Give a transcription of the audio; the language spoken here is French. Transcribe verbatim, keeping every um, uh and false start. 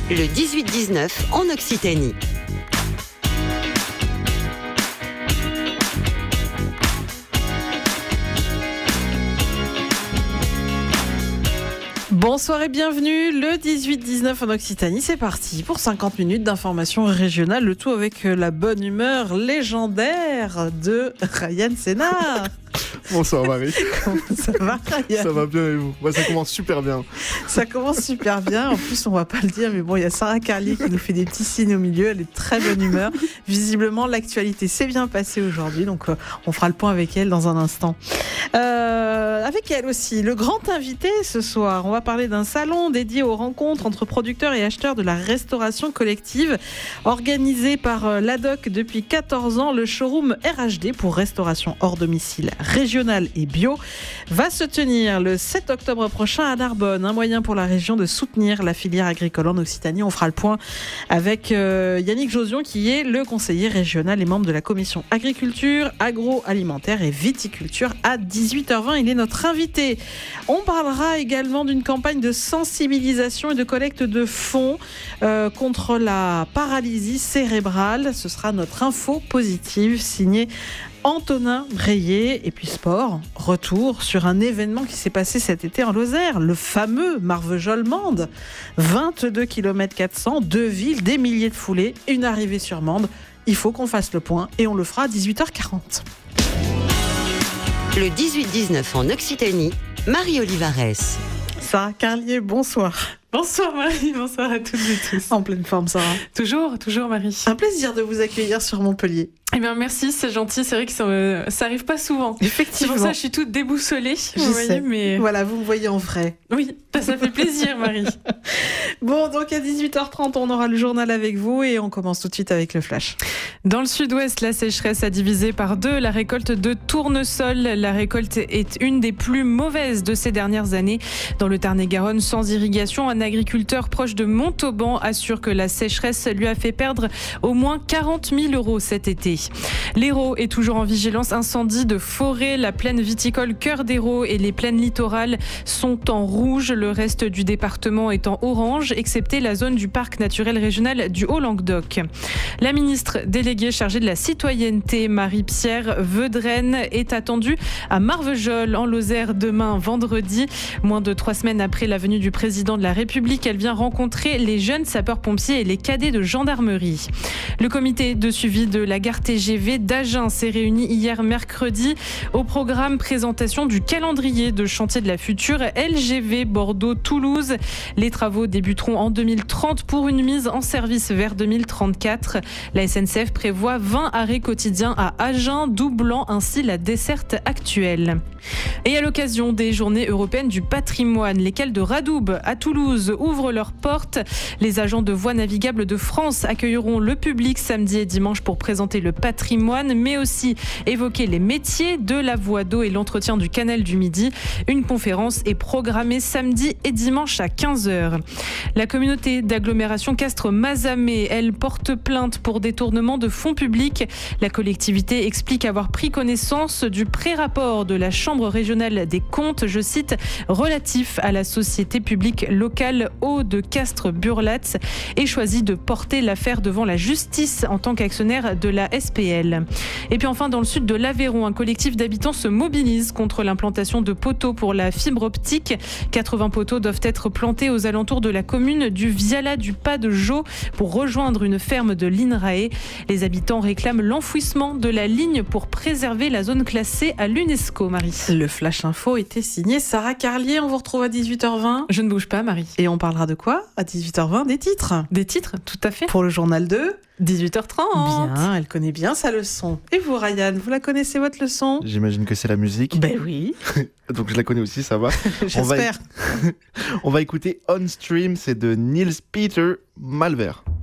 le dix-huit dix-neuf en Occitanie. Bonsoir et bienvenue, le dix-huit dix-neuf en Occitanie, c'est parti pour cinquante minutes d'information régionale, le tout avec la bonne humeur légendaire de Ryan Sénard. Bonsoir Marie. Comment ça va Ryan ? Ça va bien et vous ? Ouais, ça commence super bien. Ça commence super bien, en plus on va pas le dire, mais bon, il y a Sarah Carlier qui nous fait des petits signes au milieu, elle est de très bonne humeur. Visiblement l'actualité s'est bien passée aujourd'hui, donc euh, on fera le point avec elle dans un instant. Euh, avec elle aussi, le grand invité ce soir, on va parler d'un salon dédié aux rencontres entre producteurs et acheteurs de la restauration collective, organisé par l'A D O C depuis quatorze ans. Le showroom R H D pour restauration hors domicile régionale et bio va se tenir le sept octobre prochain à Narbonne, un moyen pour la région de soutenir la filière agricole en Occitanie. On fera le point avec euh, Yannick Josion qui est le conseiller régional et membre de la commission agriculture, agroalimentaire et viticulture à dix-huit heures vingt. Il est notre invité. On parlera également d'une campagne de sensibilisation et de collecte de fonds euh, contre la paralysie cérébrale. Ce sera notre info positive signée Antonin Breillet. Et puis sport, retour sur un événement qui s'est passé cet été en Lozère, le fameux Marvejols-Mende. vingt-deux kilomètres quatre cents, deux villes, des milliers de foulées, une arrivée sur Mende. Il faut qu'on fasse le point et on le fera à dix-huit heures quarante. Le dix-huit dix-neuf en Occitanie, Marie Olivares. Sarah Carlier, bonsoir. Bonsoir Marie, bonsoir à toutes et tous. En pleine forme, Sarah. Toujours, toujours Marie. Un plaisir de vous accueillir sur Montpellier. Eh bien merci, c'est gentil, c'est vrai que ça, euh, ça arrive pas souvent. Effectivement. C'est pour ça que je suis toute déboussolée. Je vous sais. voyez, mais... Voilà, vous me voyez en vrai. Oui, ça fait plaisir Marie. Bon, donc à dix-huit heures trente, on aura le journal avec vous et on commence tout de suite avec le flash. Dans le sud-ouest, la sécheresse a divisé par deux la récolte de tournesol. La récolte est une des plus mauvaises de ces dernières années. Dans le Tarn-et-Garonne, sans irrigation, un agriculteur proche de Montauban assure que la sécheresse lui a fait perdre au moins quarante mille euros cet été. L'Hérault est toujours en vigilance incendie de forêt. La plaine viticole Cœur d'Hérault et les plaines littorales sont en rouge. Le reste du département est en orange, excepté la zone du parc naturel régional du Haut-Languedoc. La ministre déléguée chargée de la citoyenneté, Marie-Pierre Vedrenne, est attendue à Marvejols en Lozère demain vendredi. Moins de trois semaines après la venue du président de la République, elle vient rencontrer les jeunes sapeurs-pompiers et les cadets de gendarmerie. Le comité de suivi de la gare T G V d'Agen s'est réuni hier mercredi. Au programme, présentation du calendrier de chantier de la future L G V Bordeaux-Toulouse. Les travaux débuteront en deux mille trente pour une mise en service vers deux mille trente-quatre. La S N C F prévoit vingt arrêts quotidiens à Agen, doublant ainsi la desserte actuelle. Et à l'occasion des Journées européennes du patrimoine, lesquelles de Radoub à Toulouse ouvrent leurs portes. Les agents de Voies navigables de France accueilleront le public samedi et dimanche pour présenter le patrimoine, mais aussi évoquer les métiers de la voie d'eau et l'entretien du canal du Midi. Une conférence est programmée samedi et dimanche à quinze heures. La communauté d'agglomération Castres-Mazamet, elle, porte plainte pour détournement de fonds publics. La collectivité explique avoir pris connaissance du pré-rapport de la Chambre régionale des comptes, je cite, relatif à la société publique locale Eau de Castres-Burlatz, et choisit de porter l'affaire devant la justice en tant qu'actionnaire de la S P L. Et puis enfin, dans le sud de l'Aveyron, un collectif d'habitants se mobilise contre l'implantation de poteaux pour la fibre optique. quatre-vingts poteaux doivent être plantés aux alentours de la commune du Viala du Pas de Jaux pour rejoindre une ferme de l'INRAE. Les habitants réclament l'enfouissement de la ligne pour préserver la zone classée à l'UNESCO, Marie. Le Flash Info était signé Sarah Carlier. On vous retrouve à dix-huit heures vingt. Je ne bouge pas, Marie. Et on parlera de quoi à dix-huit heures vingt? Des titres. Des titres, tout à fait. Pour le journal de dix-huit heures trente. Bien, elle connaît bien sa leçon. Et vous, Ryan, vous la connaissez, votre leçon? J'imagine que c'est la musique. Ben oui. Donc je la connais aussi, ça va. J'espère. On va... On va écouter On Stream, c'est de Nils Peter Malver.